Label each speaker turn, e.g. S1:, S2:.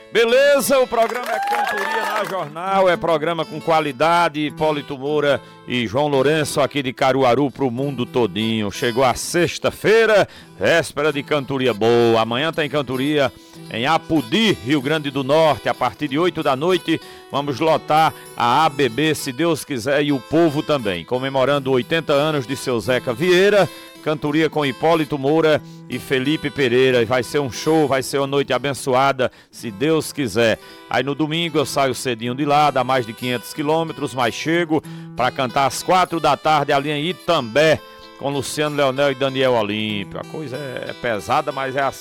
S1: Beleza, o programa é Cantoria na Jornal, é programa com qualidade, Hipólito Moura e João Lourenço aqui de Caruaru pro mundo todinho. Chegou a sexta-feira, véspera de cantoria boa. Amanhã tem cantoria em Apudi, Rio Grande do Norte, a partir de 8 da noite. Vamos lotar a ABB, se Deus quiser, e o povo também, comemorando 80 anos de seu Zeca Vieira. Cantoria com Hipólito Moura e Felipe Pereira. Vai ser um show, vai ser uma noite abençoada, se Deus quiser. Aí no domingo eu saio cedinho de lá, dá mais de 500 quilômetros, mas chego para cantar às 4 da tarde ali em Itambé, com Luciano Leonel e Daniel Olímpio. A coisa é pesada, mas é assim.